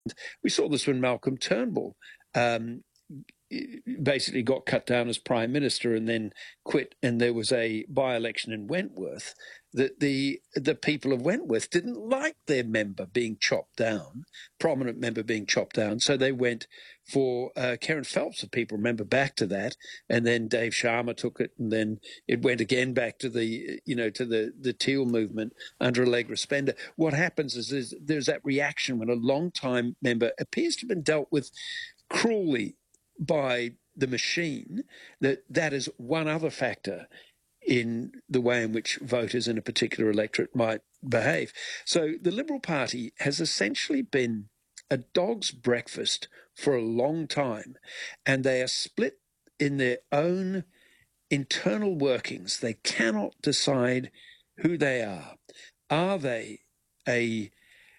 We saw this when Malcolm Turnbull basically got cut down as Prime Minister and then quit, and there was a by-election in Wentworth, that the people of Wentworth didn't like their member being chopped down, prominent member being chopped down, so they went for Karen Phelps, if people remember back to that, and then Dave Sharma took it, and then it went again back to the Teal movement under Allegra Spender. What happens is there's that reaction when a long-time member appears to have been dealt with cruelly by the machine, that is one other factor in the way in which voters in a particular electorate might behave. So the Liberal Party has essentially been a dog's breakfast for a long time, and they are split in their own internal workings. They cannot decide who they are. Are they that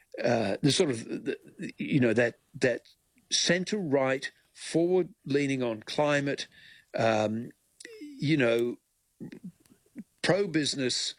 centre-right, forward-leaning on climate, pro-business,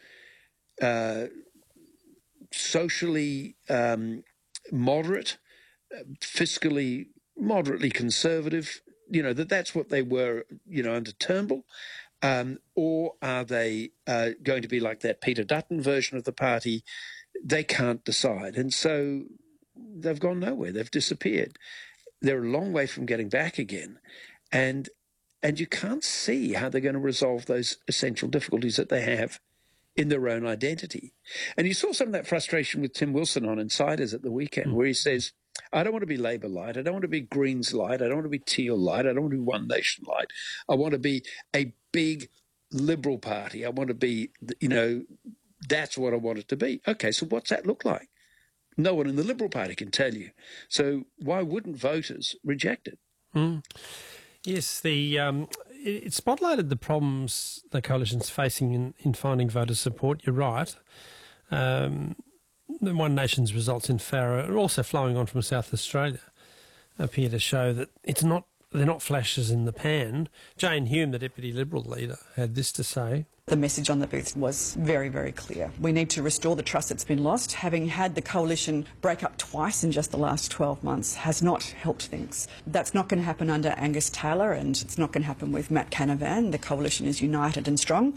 socially moderate, fiscally moderately conservative, that's what they were, under Turnbull? Or are they going to be like that Peter Dutton version of the party? They can't decide. And so they've gone nowhere. They've disappeared. They're a long way from getting back again. And you can't see how they're going to resolve those essential difficulties that they have in their own identity. And you saw some of that frustration with Tim Wilson on Insiders at the weekend, where he says, I don't want to be Labour light. I don't want to be Greens light. I don't want to be Teal light. I don't want to be One Nation light. I want to be a big Liberal Party. I want to be, that's what I want it to be. Okay, so what's that look like? No one in the Liberal Party can tell you. So why wouldn't voters reject it? Yes, it spotlighted the problems the coalition's facing in finding voter support. You're right. The One Nation's results in Farrer are also flowing on from South Australia appear to show that they're not flashes in the pan. Jane Hume, the Deputy Liberal leader, had this to say. The message on the booth was very, very clear. We need to restore the trust that's been lost. Having had the coalition break up twice in just the last 12 months has not helped things. That's not going to happen under Angus Taylor, and it's not going to happen with Matt Canavan. The coalition is united and strong.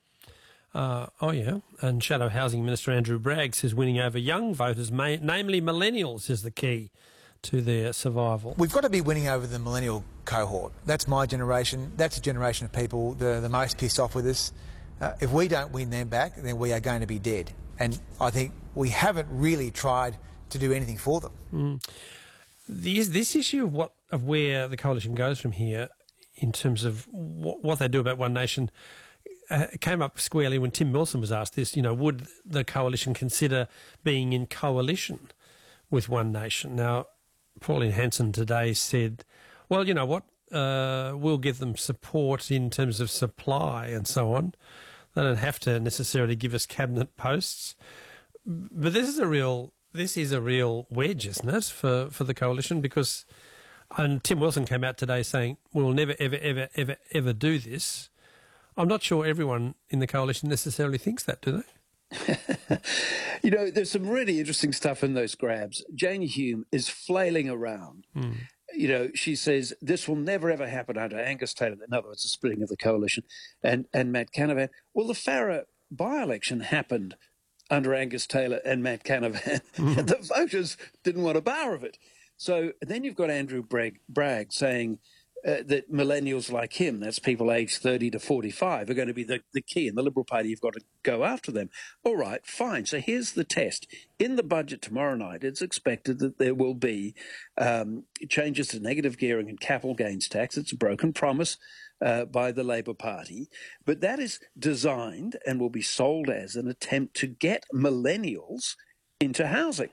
And Shadow Housing Minister Andrew Bragg says winning over young voters, namely millennials, is the key to their survival. We've got to be winning over the millennial cohort. That's my generation. That's a generation of people that are the most pissed off with us. If we don't win them back, then we are going to be dead. And I think we haven't really tried to do anything for them. This issue of where the coalition goes from here in terms of what they do about One Nation came up squarely when Tim Wilson was asked this, would the coalition consider being in coalition with One Nation? Now, Pauline Hanson today said, well, you know what, we'll give them support in terms of supply and so on. They don't have to necessarily give us cabinet posts. But this is a real wedge, isn't it, for the coalition? Because Tim Wilson came out today saying, we'll never, ever, ever, ever, ever do this. I'm not sure everyone in the coalition necessarily thinks that, do they? There's some really interesting stuff in those grabs. Jane Hume is flailing around. She says this will never, ever happen under Angus Taylor. In other words, the splitting of the coalition and Matt Canavan. Well, the Farrer by-election happened under Angus Taylor and Matt Canavan. The voters didn't want a bar of it. So then you've got Andrew Bragg saying that millennials like him, that's people aged 30 to 45, are going to be the key. In the Liberal Party, you've got to go after them. All right, fine. So here's the test. In the budget tomorrow night, it's expected that there will be changes to negative gearing and capital gains tax. It's a broken promise by the Labor Party. But that is designed and will be sold as an attempt to get millennials into housing,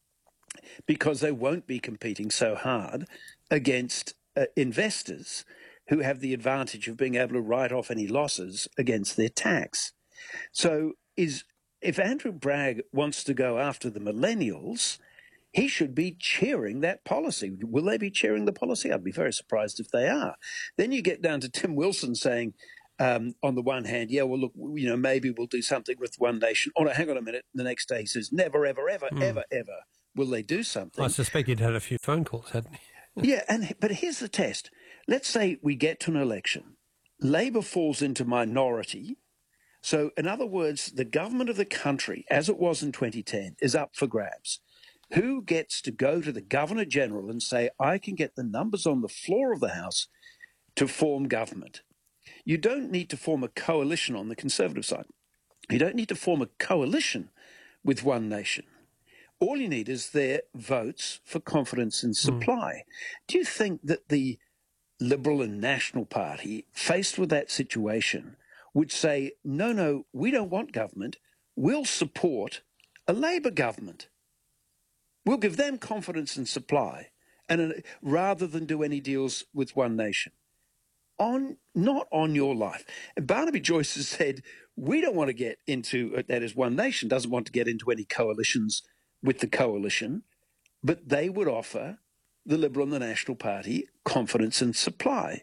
because they won't be competing so hard against investors who have the advantage of being able to write off any losses against their tax. So if Andrew Bragg wants to go after the millennials, he should be cheering that policy. Will they be cheering the policy? I'd be very surprised if they are. Then you get down to Tim Wilson saying, on the one hand, maybe we'll do something with One Nation. Oh, no, hang on a minute. The next day he says, never, ever, ever, ever, ever will they do something? I suspect he'd had a few phone calls, hadn't he? Yeah, but here's the test. Let's say we get to an election. Labor falls into minority. So, in other words, the government of the country, as it was in 2010, is up for grabs. Who gets to go to the Governor-General and say, I can get the numbers on the floor of the House to form government? You don't need to form a coalition on the Conservative side. You don't need to form a coalition with One Nation. All you need is their votes for confidence in supply. Do you think that the Liberal and National Party, faced with that situation, would say, no, we don't want government. We'll support a Labor government. We'll give them confidence in supply, and rather than do any deals with One Nation. Not on your life. And Barnaby Joyce has said, we don't want to get into, that is, One Nation doesn't want to get into any coalitions with the coalition, but they would offer the Liberal and the National Party confidence in supply.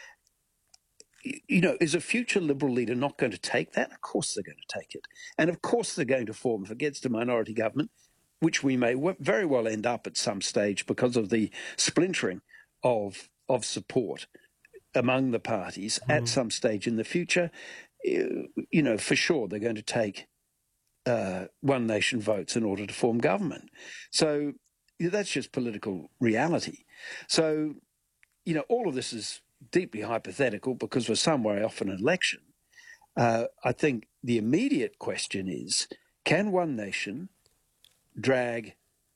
Is a future Liberal leader not going to take that? Of course they're going to take it. And of course they're going to form, if it gets to minority government, which we may very well end up at some stage because of the splintering of support among the parties at some stage in the future. For sure they're going to take One Nation votes in order to form government. So that's just political reality. So, all of this is deeply hypothetical because we're some way off an election. I think the immediate question is, can One Nation drag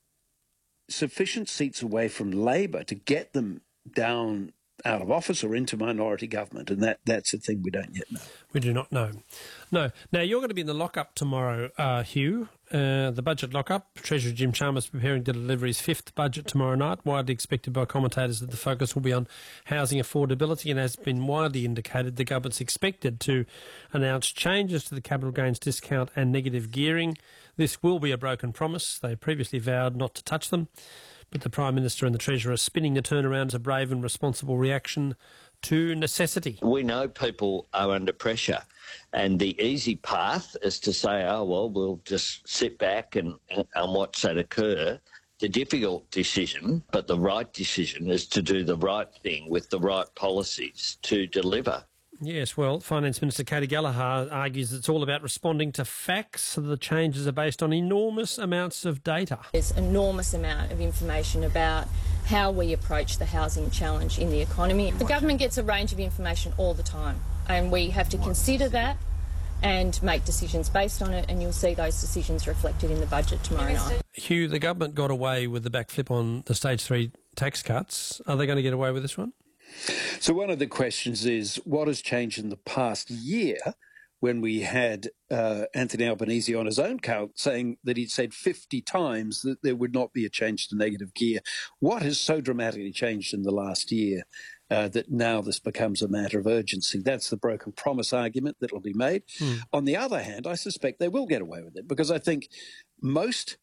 sufficient seats away from Labor to get them down out of office or into minority government? And that's the thing we don't yet know. We do not know. No. Now, you're going to be in the lockup tomorrow, Hugh, the budget lockup. Treasurer Jim Chalmers preparing to deliver his fifth budget tomorrow night. Widely expected by commentators that the focus will be on housing affordability, and has been widely indicated the government's expected to announce changes to the capital gains discount and negative gearing. This will be a broken promise. They previously vowed not to touch them, but the Prime Minister and the Treasurer are spinning the turnaround as a brave and responsible reaction to necessity. We know people are under pressure, and the easy path is to say, we'll just sit back and watch that occur. The difficult decision, but the right decision, is to do the right thing with the right policies to deliver. Yes, well, Finance Minister Katy Gallagher argues it's all about responding to facts. So the changes are based on enormous amounts of data. There's an enormous amount of information about how we approach the housing challenge in the economy. The government gets a range of information all the time, and we have to consider that and make decisions based on it, and you'll see those decisions reflected in the budget tomorrow night. Hugh, the government got away with the backflip on the Stage 3 tax cuts. Are they going to get away with this one? So one of the questions is, what has changed in the past year when we had Anthony Albanese on his own count saying that he'd said 50 times that there would not be a change to negative gear? What has so dramatically changed in the last year that now this becomes a matter of urgency? That's the broken promise argument that will be made. On the other hand, I suspect they will get away with it, because I think most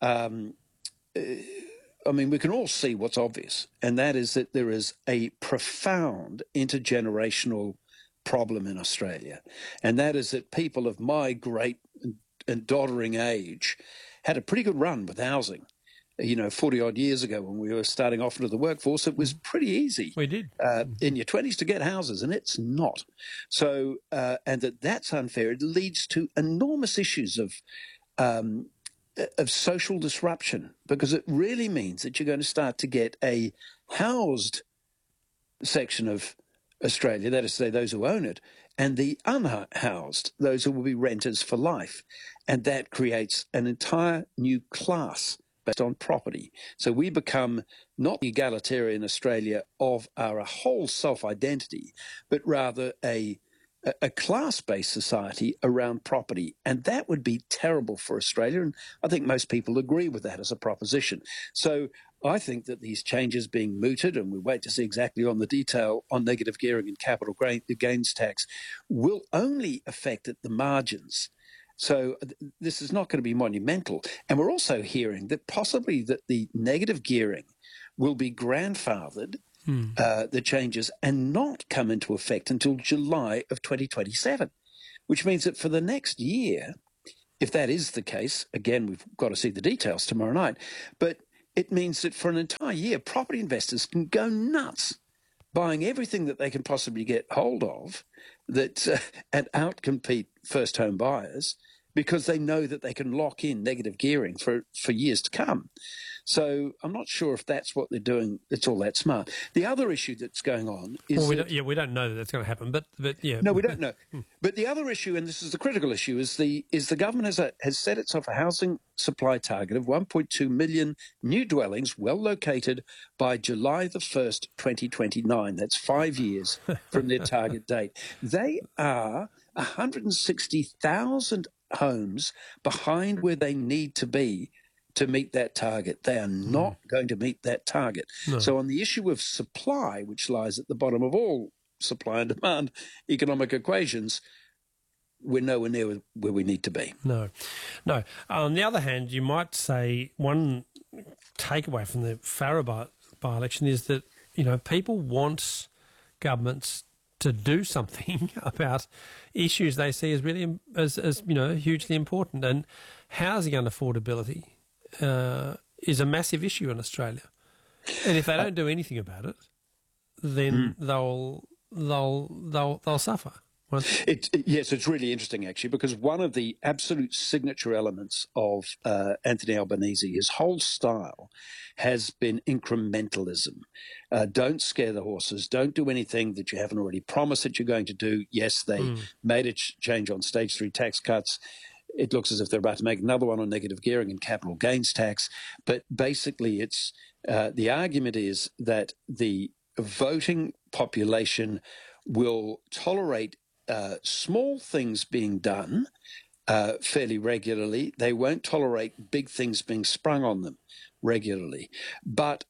we can all see what's obvious, and that is that there is a profound intergenerational problem in Australia, and that is that people of my great and doddering age had a pretty good run with housing. 40-odd years ago when we were starting off into the workforce, it was pretty easy. We did. In your 20s to get houses, and it's not. So, and that's unfair. It leads to enormous issues of social disruption, because it really means that you're going to start to get a housed section of Australia, that is to say those who own it, and the unhoused, those who will be renters for life. And that creates an entire new class based on property. So we become not the egalitarian Australia of our whole self-identity, but rather a class-based society around property. And that would be terrible for Australia. And I think most people agree with that as a proposition. So I think that these changes being mooted, and we wait to see exactly on the detail on negative gearing and capital gains tax, will only affect at the margins. So this is not going to be monumental. And we're also hearing that possibly that the negative gearing will be grandfathered, the changes, and not come into effect until July of 2027, which means that for the next year, if that is the case, again, we've got to see the details tomorrow night, but it means that for an entire year, property investors can go nuts buying everything that they can possibly get hold of that and outcompete first home buyers because they know that they can lock in negative gearing for years to come. So I'm not sure if that's what they're doing. It's all that smart. The other issue that's going on is we don't know that that's going to happen, but yeah. No, we don't know. But the other issue, and this is the critical issue, is the government has set itself a housing supply target of 1.2 million new dwellings well located by July the 1st, 2029. That's 5 years from their target date. They are 160,000 homes behind where they need to be to meet that target. They are not going to meet that target. No. So on the issue of supply, which lies at the bottom of all supply and demand economic equations, we're nowhere near where we need to be. No. On the other hand, you might say one takeaway from the Farrer by-election is that, people want governments to do something about issues they see as really as hugely important, and housing unaffordability is a massive issue in Australia, and if they don't do anything about it, then they'll suffer. Yes, it's really interesting actually, because one of the absolute signature elements of Anthony Albanese, his whole style, has been incrementalism. Don't scare the horses. Don't do anything that you haven't already promised that you're going to do. Yes, they made a change on stage 3 tax cuts. It looks as if they're about to make another one on negative gearing and capital gains tax. But basically, it's the argument is that the voting population will tolerate small things being done fairly regularly. They won't tolerate big things being sprung on them regularly. But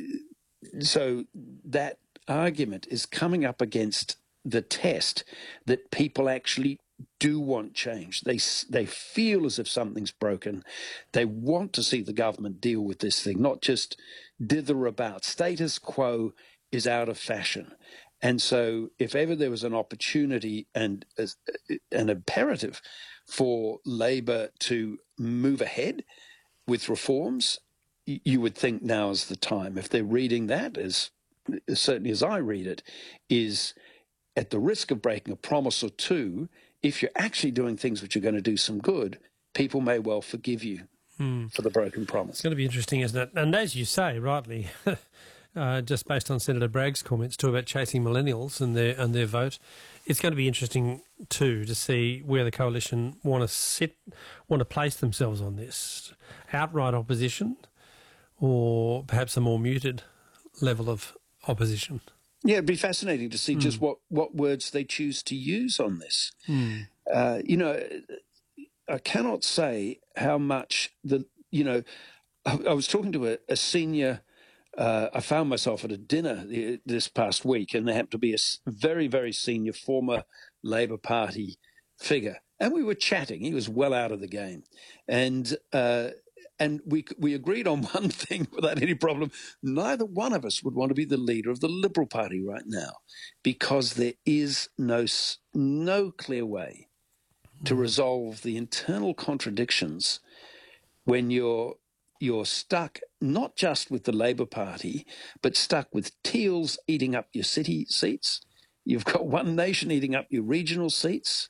so that argument is coming up against the test that people actually do want change. They feel as if something's broken. They want to see the government deal with this thing, not just dither about. Status quo is out of fashion. And so if ever there was an opportunity and an imperative for Labor to move ahead with reforms, you would think now is the time. If they're reading that, as certainly as I read it, is at the risk of breaking a promise or two, if you're actually doing things which are going to do some good, people may well forgive you for the broken promise. It's going to be interesting, isn't it? And as you say, rightly, just based on Senator Bragg's comments too about chasing millennials and their vote, it's going to be interesting too to see where the coalition want to place themselves on this. Outright opposition, or perhaps a more muted level of opposition. Yeah, it'd be fascinating to see just what words they choose to use on this. I cannot say how much I was talking to a senior. I found myself at a dinner this past week, and there happened to be a very, very senior former Labor Party figure, and we were chatting. He was well out of the game, and we agreed on one thing without any problem. Neither one of us would want to be the leader of the Liberal Party right now, because there is no clear way to resolve the internal contradictions when you're stuck not just with the Labor Party, but stuck with Teals eating up your city seats. You've got One Nation eating up your regional seats.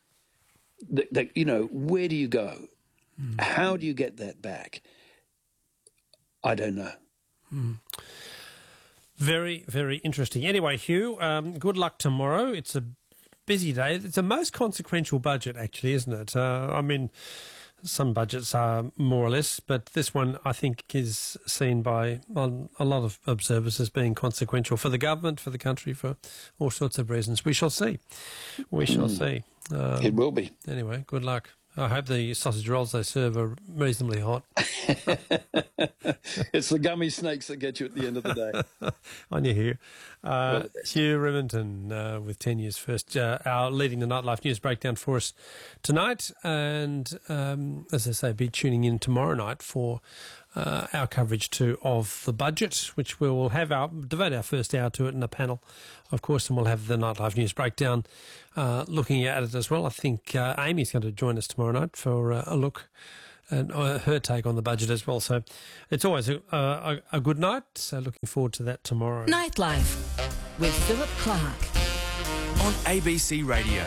Where do you go? How do you get that back? I don't know. Very, very interesting. Anyway, Hugh, good luck tomorrow. It's a busy day. It's a most consequential budget, actually, isn't it? Some budgets are more or less, but this one, I think, is seen by a lot of observers as being consequential for the government, for the country, for all sorts of reasons. We shall see. We shall see. It will be. Anyway, good luck. I hope the sausage rolls they serve are reasonably hot. It's the gummy snakes that get you at the end of the day. On your hair. Hugh Riminton with 10 Years First, our leading the Nightlife News breakdown for us tonight. And as I say, be tuning in tomorrow night for our coverage too of the budget, which we will have devote our first hour to it in a panel, of course, and we'll have the Nightlife News breakdown looking at it as well. I think Amy's going to join us tomorrow night for a look and her take on the budget as well. So it's always a good night. So looking forward to that tomorrow. Nightlife with Philip Clark on ABC Radio.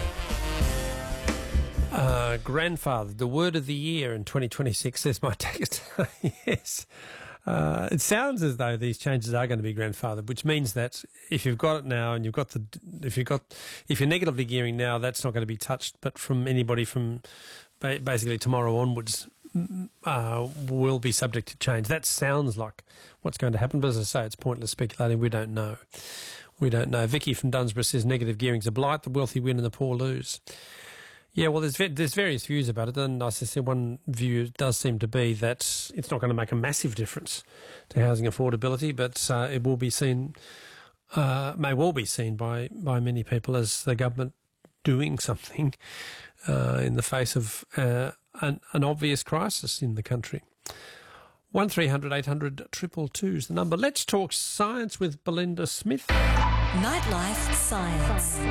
Grandfather, the word of the year in 2026, says my text. Yes. It sounds as though these changes are going to be grandfathered, which means that if you've got it now and if you're negatively gearing now, that's not going to be touched. But from anybody from basically tomorrow onwards, will be subject to change. That sounds like what's going to happen. But as I say, it's pointless speculating. We don't know. Vicky from Dunsborough says negative gearing's a blight. The wealthy win and the poor lose. Yeah, well, there's various views about it, and as I said, one view does seem to be that it's not going to make a massive difference to housing affordability, but it will be seen, may well be seen by many people as the government doing something in the face of an obvious crisis in the country. 1300 800 222 is the number. Let's talk science with Belinda Smith. Nightlife Science.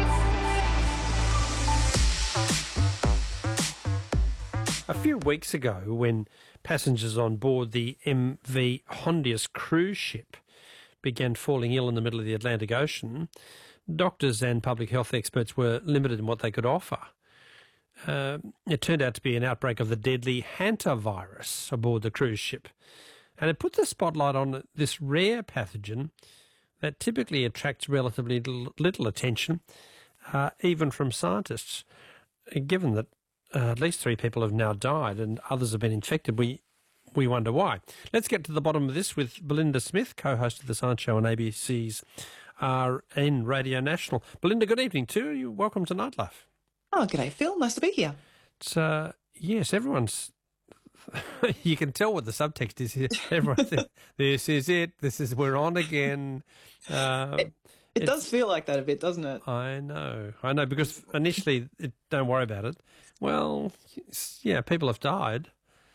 A few weeks ago, when passengers on board the MV Hondius cruise ship began falling ill in the middle of the Atlantic Ocean, doctors and public health experts were limited in what they could offer. It turned out to be an outbreak of the deadly hantavirus aboard the cruise ship. And it put the spotlight on this rare pathogen that typically attracts relatively little attention, even from scientists. Given that at least 3 people have now died and others have been infected, we wonder why. Let's get to the bottom of this with Belinda Smith, co-host of The Science Show on ABC's RN Radio National. Belinda, good evening to you. Welcome to Nightlife. Oh, g'day, Phil. Nice to be here. It's, yes, everyone's... you can tell what the subtext is here. Everyone says, this is it. We're on again. It does feel like that a bit, doesn't it? I know, because initially, don't worry about it. Well, yeah, people have died.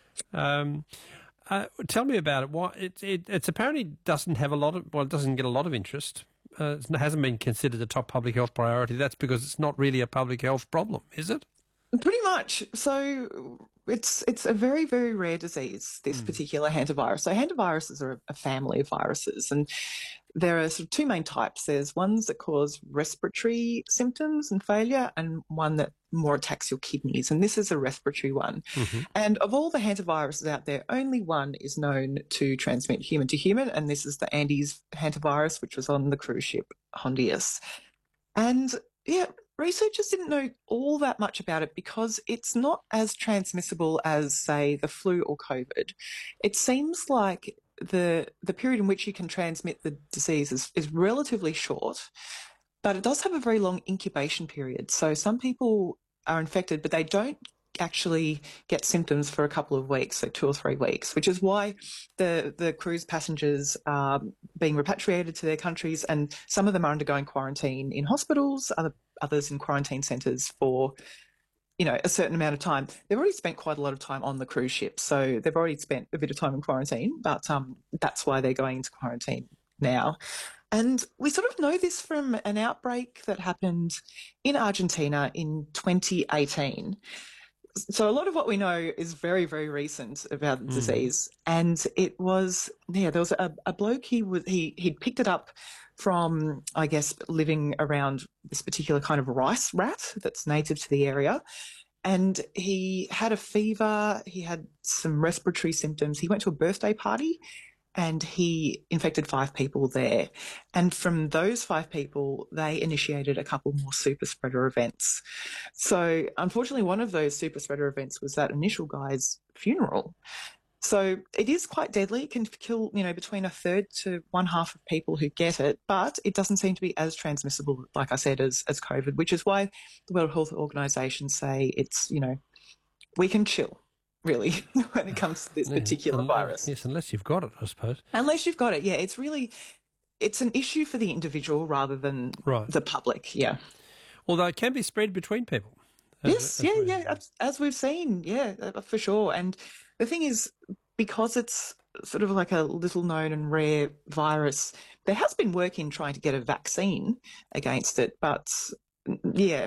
Tell me about it. Why it's apparently doesn't have it doesn't get a lot of interest. It hasn't been considered a top public health priority. That's because it's not really a public health problem, is it? Pretty much. So it's a very, very rare disease, this particular hantavirus. So hantaviruses are a family of viruses, and there are sort of 2 main types. There's ones that cause respiratory symptoms and failure, and one that more attacks your kidneys, and this is a respiratory one. Mm-hmm. And of all the hantaviruses out there, only one is known to transmit human to human, and this is the Andes hantavirus, which was on the cruise ship Hondius. And yeah, researchers didn't know all that much about it because it's not as transmissible as, say, the flu or COVID. It seems like the period in which you can transmit the disease is relatively short, but it does have a very long incubation period. So some people are infected, but they don't actually get symptoms for a couple of weeks, so 2 or 3 weeks, which is why the cruise passengers are being repatriated to their countries, and some of them are undergoing quarantine in hospitals, others in quarantine centres for, a certain amount of time. They've already spent quite a lot of time on the cruise ship, so they've already spent a bit of time in quarantine, but that's why they're going into quarantine now. And we sort of know this from an outbreak that happened in Argentina in 2018. So a lot of what we know is very, very recent about the disease. And it was, there was a bloke, he'd picked it up from, I guess, living around this particular kind of rice rat that's native to the area. And he had a fever, he had some respiratory symptoms. He went to a birthday party and he infected 5 people there. And from those 5 people, they initiated a couple more super spreader events. So unfortunately, one of those super spreader events was that initial guy's funeral. So it is quite deadly. It can kill, between 1/3 to 1/2 of people who get it, but it doesn't seem to be as transmissible, like I said, as COVID, which is why the World Health Organization say it's, we can chill, really, when it comes to this particular virus. Yes, unless you've got it, I suppose. Unless you've got it, yeah. It's an issue for the individual rather than the public, yeah. Although it can be spread between people. As we've seen, yeah, for sure. And the thing is, because it's sort of like a little known and rare virus. There has been work in trying to get a vaccine against it, but yeah,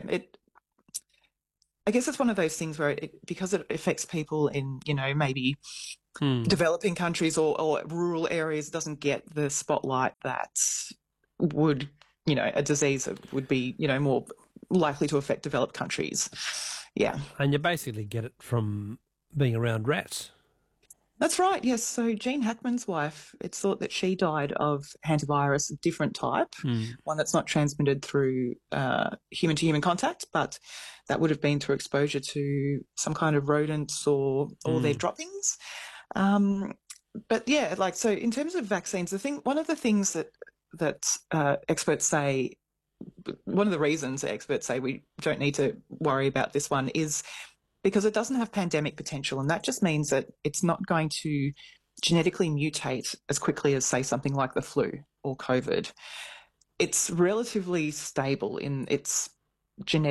I guess it's one of those things where because it affects people in, maybe developing countries or rural areas, doesn't get the spotlight that would, a disease that would be, more likely to affect developed countries. Yeah. And you basically get it from being around rats. That's right, yes. So Gene Hackman's wife, it's thought that she died of hantavirus, a different type, one that's not transmitted through human-to-human contact, but that would have been through exposure to some kind of rodents or their droppings. But yeah, so in terms of vaccines, one of the things that experts say, one of the reasons experts say we don't need to worry about this one is because it doesn't have pandemic potential, and that just means that it's not going to genetically mutate as quickly as, say, something like the flu or COVID. It's relatively stable in its genetic